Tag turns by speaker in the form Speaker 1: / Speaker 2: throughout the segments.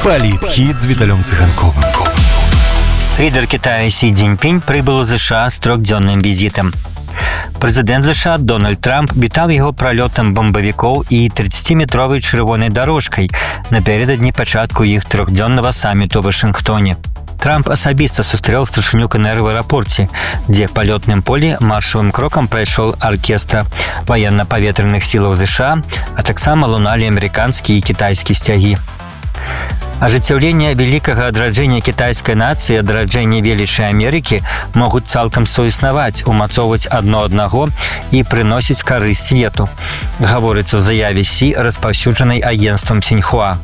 Speaker 1: Политхит з Віталем Циганковым.
Speaker 2: Лидер Китая Си Цзиньпинь прибыл у США с трехдзённым визитом. Президент США Дональд Трамп вітаў яго пралётам бомбавікоў і 30-метровай чырвонай дорожкай напярэдадні пачатку іх трехдзённага саміту ў Вашынгтоне. Трамп асабіста сустрэў старшыню КНР в аэрапорце, дзе палётным полі маршавым крокам прайшоў аркестр военно-паветраных сілаў США, а таксама луналі амерыканскія і кітайскія сцягі. Ажыццяўленне вялікага адраджэння кітайскай нацыі, адраджэнне велічы Амерыкі могуць цалкам суіснаваць, умацоўваць адно аднаго і прыносіць карысць свету, гаворыцца ў заяве Сі, распаўсюджанай агенцтвам Сіньхуа.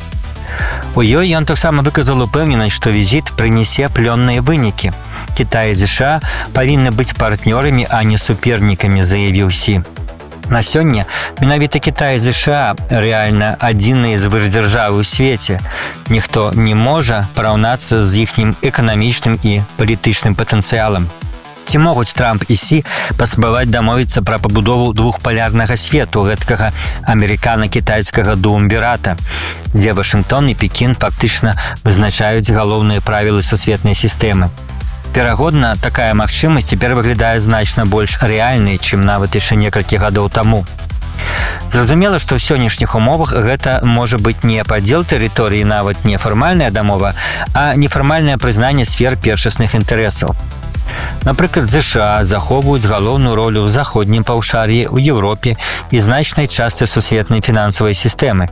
Speaker 2: У ёй ён таксама выказаў упэўненасць, што візіт прынясе плённыя вынікі. Кітай і США павінны быць партнёрамі, а не супернікамі, заявіў Сі. На сёння менавіта Кітай і США рэальна адзіныя звышдзяржавы ў свеце. Ніхто не можа параўнацца з іхнім эканамічным і палітычным патэнцыялам. Ці могуць Трамп і Сі паспрабаваць дамовіцца пра пабудову двухпалярнага свету, гэткага амерыкана-кітайскага дуумвірата, дзе Вашынгтон і Пекін фактычна вызначаюць галоўныя правілы сусветнай сістэмы. Верагодна, такая магчымасць цяпер выглядае значна больш рэальнай, чым нават яшчэ некалькі гадоў таму. Зразумела, што ў сённяшніх умовах гэта можа быць не падзел тэрыторыі, нават не фармальная дамова, а нефармальнае прызнанне сфер першасных інтарэсаў. Напрыклад, США захоўваюць галоўную ролю ў заходнім паўшар'і, у Еўропе і значнай частцы сусветнай фінансавай сістэмы.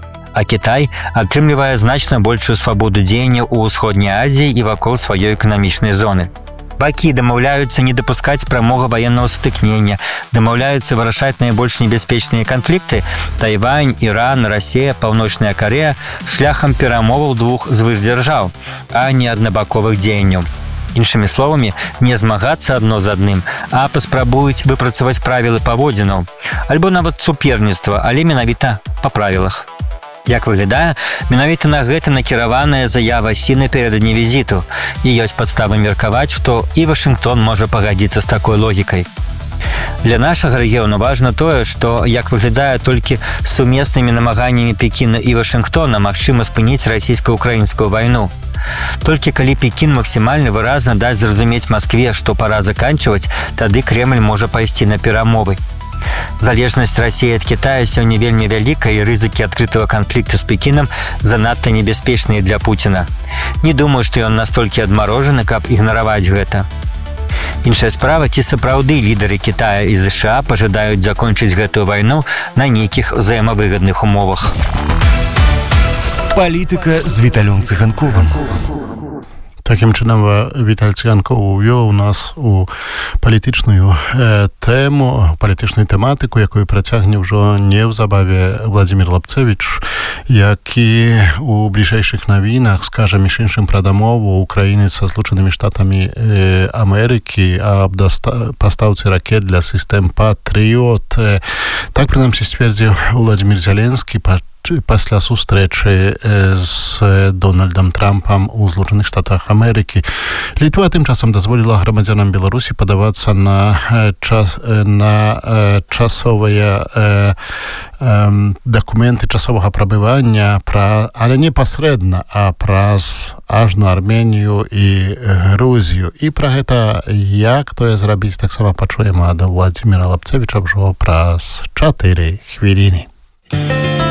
Speaker 2: А Кітай атрымлівае значна большую свабоду дзеяння ў ўсходняй Азіі і вакол сваёй эканамічнай зоны. Бакі дамаўляюцца не дапускаць прамога ваеннага сутыкнення, дамаўляюцца вырашаць найбольш небяспечныя канфлікты Тайвань, Іран, Расія, Паўночная Карэя шляхам перамоваў двух звышдзяржаў, а не аднабаковых дзеянняў. Іншымі словамі, не змагацца адно з адным, а паспрабуюць выпрацаваць правілы паводзінаў, альбо нават суперніцтва, але менавіта па правілах. Як выглядае, менавіта на гэта накіраваная заява Сі напярэдадні візіту, і ёсць падставы меркаваць, што і Вашынгтон можа пагадзіцца з такой логікай. Для нашага рэгіёну важна тое, што, як выглядае, толькі сумеснымі намаганнямі Пекіна і Вашынгтона магчыма спыніць расійска-украінскую вайну. Толькі калі Пекін максімальна выразна даць зразумець Маскве, што пара заканчваць, тады Кремль можа пайсці на перамовы. Залежнасць Расіі ад Кітая сёння вельмі вялікая, і рызыкі адкрытага канфлікту з Пекінам занадта небяспечныя для Пуціна. Не думаю, што ён настолькі адмарожаны, каб ігнараваць гэта. Іншая справа, ці сапраўды лідары Кітая і США пажадаюць закончыць гэтую вайну на нейкіх узаемавыгадных умовах.
Speaker 1: Палітыка з Віталем Циганковым.
Speaker 3: Таким чынам, Віталь Циганков увёў нас у палітычную тэму, палітычную тэматыку, якую працягне ўжо неўзабаве Владзімір Лапцевіч, які у бліжэйшых навінах скажа між іншым пра дамову Украіны са Злучанымі Штатамі Амерыкі аб пастаўцы ракет для сістэм Патрыёт. Так, прынамсі, сцвердзіў Владзімір Зеленскі пасля сустрэчы з Дональдам Трампам у Злучаных Штатах Амерыкі. Літва тым часам дазволіла грамадзянам Беларусі падавацца на часовыя дакументы часовага прабывання, але не пасрэдна, а праз ажну Арменію і Грузію. І пра гэта, як тое зрабіць, таксама пачуем ад Владзіміра Лапцевіча ўжо праз 4 хвіліны.